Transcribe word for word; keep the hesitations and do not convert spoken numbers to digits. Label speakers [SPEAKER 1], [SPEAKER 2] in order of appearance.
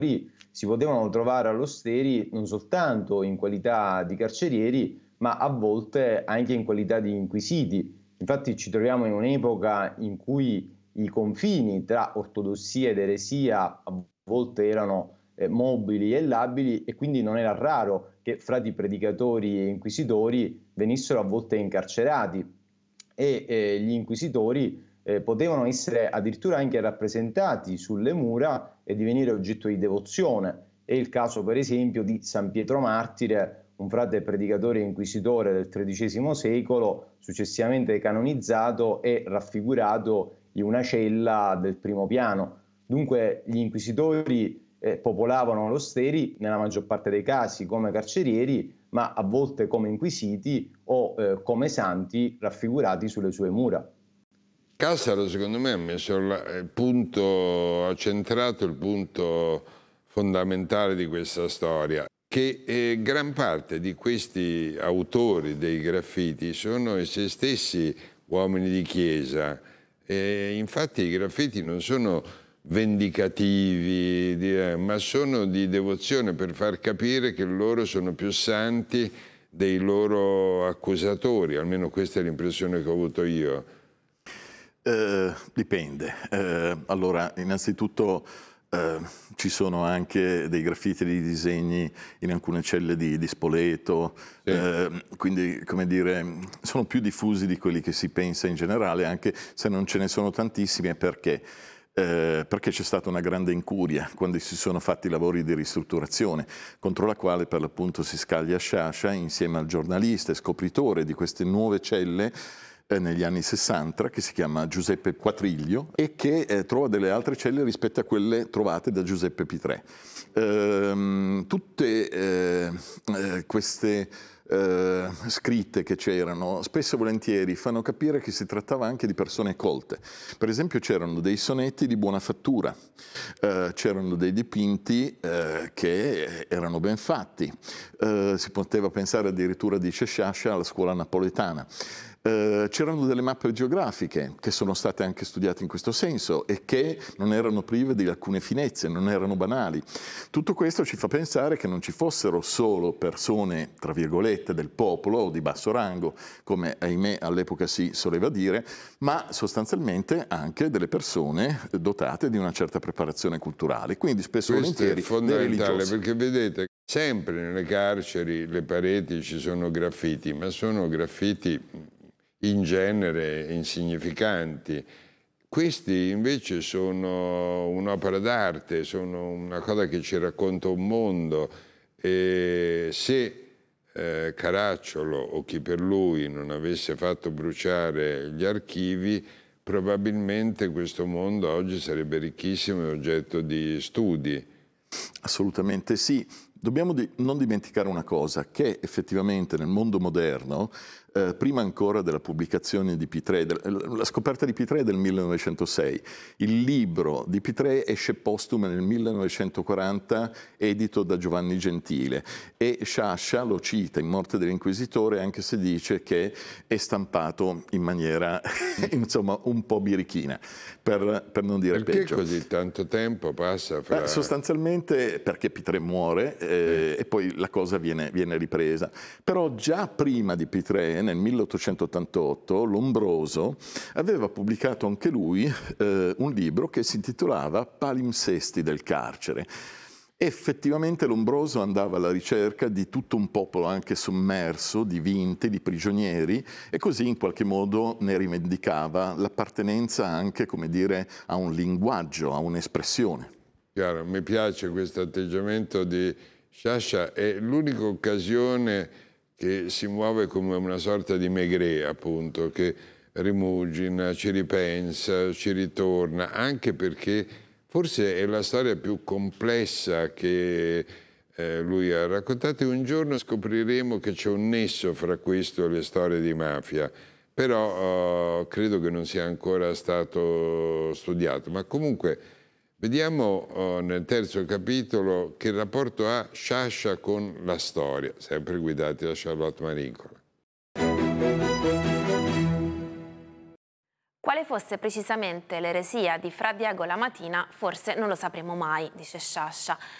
[SPEAKER 1] si potevano trovare all'Osteri non soltanto in qualità di carcerieri, ma a volte anche in qualità di inquisiti. Infatti ci troviamo in un'epoca in cui i confini tra ortodossia ed eresia a volte erano eh, mobili e labili, e quindi non era raro che frati predicatori e inquisitori venissero a volte incarcerati, e eh, gli inquisitori eh, potevano essere addirittura anche rappresentati sulle mura e divenire oggetto di devozione. È il caso per esempio di San Pietro Martire, un frate predicatore e inquisitore del tredicesimo secolo, successivamente canonizzato e raffigurato in una cella del primo piano. Dunque gli inquisitori eh, popolavano l'Osteri nella maggior parte dei casi come carcerieri, ma a volte come inquisiti o eh, come santi raffigurati sulle sue mura.
[SPEAKER 2] Cassaro secondo me ha messo il punto, ha centrato il punto fondamentale di questa storia, che eh, gran parte di questi autori dei graffiti sono essi stessi uomini di chiesa, e infatti i graffiti non sono vendicativi, di, ma sono di devozione, per far capire che loro sono più santi dei loro accusatori, almeno questa è l'impressione che ho avuto io.
[SPEAKER 3] Eh, dipende. Eh, allora, innanzitutto eh, ci sono anche dei graffiti e dei disegni in alcune celle di, di Spoleto, sì. eh, quindi, come dire, sono più diffusi di quelli che si pensa in generale, anche se non ce ne sono tantissimi. Perché? Eh, perché c'è stata una grande incuria quando si sono fatti i lavori di ristrutturazione, contro la quale per l'appunto si scaglia Sciascia insieme al giornalista e scopritore di queste nuove celle negli anni sessanta, che si chiama Giuseppe Quatriglio, e che eh, trova delle altre celle rispetto a quelle trovate da Giuseppe Pitrè. Ehm, tutte eh, eh, queste eh, scritte che c'erano, spesso e volentieri fanno capire che si trattava anche di persone colte. Per esempio c'erano dei sonetti di buona fattura, eh, c'erano dei dipinti eh, che erano ben fatti, eh, si poteva pensare addirittura, dice Sciascia, alla scuola napoletana. Uh, c'erano delle mappe geografiche che sono state anche studiate in questo senso e che non erano prive di alcune finezze, non erano banali. Tutto questo ci fa pensare che non ci fossero solo persone, tra virgolette, del popolo o di basso rango, come ahimè all'epoca si soleva dire, ma sostanzialmente anche delle persone dotate di una certa preparazione culturale. Quindi spesso
[SPEAKER 2] Questo
[SPEAKER 3] volentieri
[SPEAKER 2] è fondamentale, perché vedete, sempre nelle carceri le pareti ci sono graffiti, ma sono graffiti in genere insignificanti. Questi invece sono un'opera d'arte, sono una cosa che ci racconta un mondo, e se eh, Caracciolo o chi per lui non avesse fatto bruciare gli archivi, probabilmente questo mondo oggi sarebbe ricchissimo e oggetto di studi.
[SPEAKER 3] Assolutamente sì. Dobbiamo di non dimenticare una cosa, che effettivamente nel mondo moderno, eh, prima ancora della pubblicazione di Pitrè, la scoperta di Pitrè è del millenovecentosei, il libro di Pitrè esce postumo nel millenovecentoquaranta, edito da Giovanni Gentile, e Sciascia lo cita in Morte dell'Inquisitore, anche se dice che è stampato in maniera insomma un po' birichina, per, per non dire
[SPEAKER 2] perché
[SPEAKER 3] peggio.
[SPEAKER 2] Perché così tanto tempo passa fra...
[SPEAKER 3] Beh, sostanzialmente perché Pitrè muore eh, e poi la cosa viene, viene ripresa. Però già prima di Pitrè, nel milleottocentottantotto, Lombroso aveva pubblicato anche lui eh, un libro che si intitolava Palimpsesti del carcere. Effettivamente Lombroso andava alla ricerca di tutto un popolo anche sommerso, di vinti, di prigionieri, e così in qualche modo ne rivendicava l'appartenenza anche, come dire, a un linguaggio, a un'espressione.
[SPEAKER 2] Chiaro, mi piace questo atteggiamento di Sciascia, è l'unica occasione che si muove come una sorta di Maigret, appunto, che rimugina, ci ripensa, ci ritorna, anche perché forse è la storia più complessa che eh, lui ha raccontato, e un giorno scopriremo che c'è un nesso fra questo e le storie di mafia, però uh, credo che non sia ancora stato studiato. Ma comunque vediamo uh, nel terzo capitolo che rapporto ha Sciascia con la storia, sempre guidati da Charlotte Marincola.
[SPEAKER 4] Quale fosse precisamente l'eresia di Fra Diego Lamatina forse non lo sapremo mai, dice Sciascia.